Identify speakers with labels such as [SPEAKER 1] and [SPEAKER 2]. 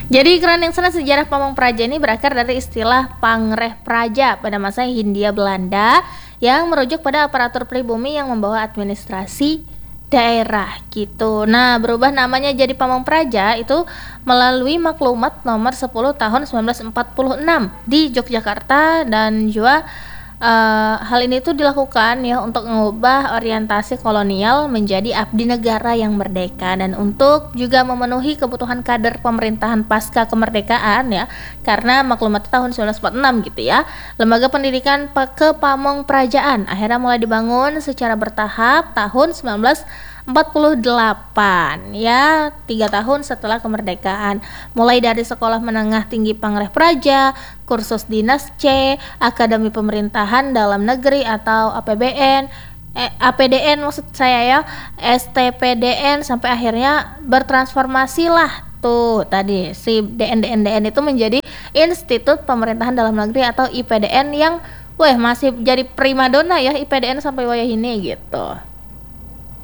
[SPEAKER 1] Jadi Keraneng Sana sejarah Pamong Praja ini berakar dari istilah Pangreh Praja pada masa Hindia Belanda yang merujuk pada aparatur pribumi yang membawa administrasi daerah gitu. Nah, berubah namanya jadi Pamong Praja itu melalui maklumat nomor 10 tahun 1946 di Yogyakarta dan juga hal ini tuh dilakukan ya untuk mengubah orientasi kolonial menjadi abdi negara yang merdeka dan untuk juga memenuhi kebutuhan kader pemerintahan pasca kemerdekaan ya, karena maklumat tahun 1946 gitu ya. Lembaga pendidikan Kepamong Prajaan akhirnya mulai dibangun secara bertahap tahun 1948 ya, 3 tahun setelah kemerdekaan, mulai dari sekolah menengah tinggi Pangreh Praja, kursus dinas C, Akademi Pemerintahan Dalam Negeri atau APDN maksud saya ya, STPDN, sampai akhirnya bertransformasi lah tuh tadi si DN itu menjadi Institut Pemerintahan Dalam Negeri atau IPDN yang masih jadi primadona ya IPDN sampai wayah ini gitu.